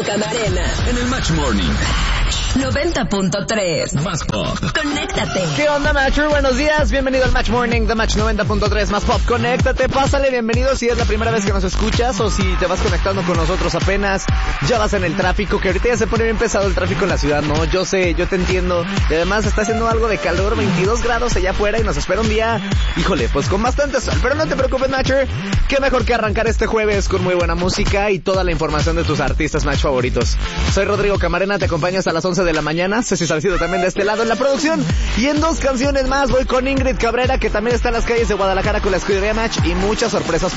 Camarena. En el Match Morning. 90.3. Más pop. Conéctate. ¿Qué onda, Matcher? Buenos días. Bienvenido al Match Morning de Match 90.3 Más Pop. Conéctate, pásale, bienvenido si es la primera vez que nos escuchas o si te vas conectando con nosotros apenas. Ya vas en el tráfico, que ahorita ya se pone bien pesado el tráfico en la ciudad, ¿no? Yo sé, yo te entiendo. Y además está haciendo algo de calor, 22 grados allá afuera y nos espera un día, híjole, pues con bastante sol. Pero no te preocupes, Matcher. Qué mejor que arrancar este jueves con muy buena música y toda la información de tus artistas Match favoritos. Soy Rodrigo Camarena, te acompaño hasta las 11 de la mañana. Ceci Salcido también de este lado en la producción. Y en 2 canciones más voy con Ingrid Cabrera, que también está en las calles de Guadalajara con la escudería Match y muchas sorpresas